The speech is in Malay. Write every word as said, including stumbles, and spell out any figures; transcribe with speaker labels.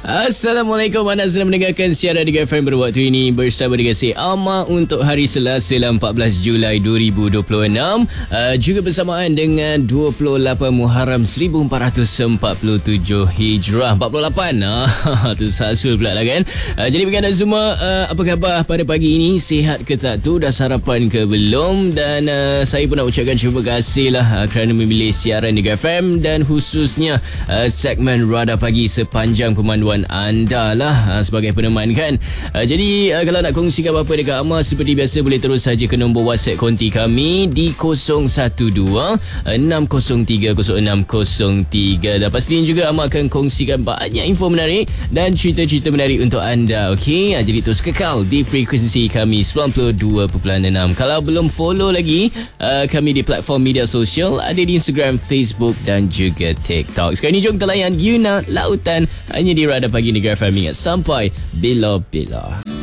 Speaker 1: Assalamualaikum, anda sedang mendengarkan siaran Diga F M berwaktu ini bersama dengan saya Amar untuk hari Selasa empat belas Julai dua ribu dua puluh enam, uh, juga bersamaan dengan dua puluh lapan Muharram seribu empat ratus empat puluh tujuh Hijrah. Empat puluh lapan ah, tu sasul pula lah kan. uh, Jadi bagi anda semua, uh, apa khabar pada pagi ini? Sihat ke tak tu? Dah sarapan ke belum? Dan uh, saya pun nak ucapkan terima kasih lah uh, kerana memilih siaran Diga F M dan khususnya uh, segmen Radar Pagi sepanjang pemanduan anda lah uh, sebagai peneman kan. uh, Jadi uh, kalau nak kongsikan apa-apa dekat Amar, seperti biasa boleh terus saja ke nombor WhatsApp konti kami di kosong satu dua enam kosong tiga kosong enam kosong tiga. Dan pastinya juga Amar akan kongsikan banyak info menarik dan cerita-cerita menarik untuk anda. Okey, uh, jadi terus kekal di frekuensi kami sembilan puluh dua perpuluhan enam. Kalau belum follow lagi uh, kami di platform media sosial, ada di Instagram, Facebook dan juga TikTok. Sekarang ni jom kita layan Yuna Lautan hanya di Radar Pagi Negara Farming. Sampai bila-bila.